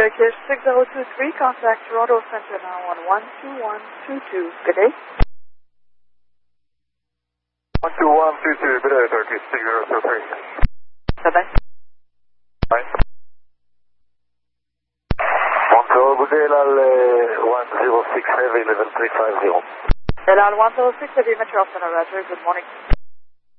Turkish 6023, contact Toronto Center now on 12122. Good day. 12122, good day, Turkish 6023. Bye-bye. Bye. Montreal, good day, LAL 106 Heavy, level 350. LAL 106 Heavy, Metro Center, Roger. Good morning.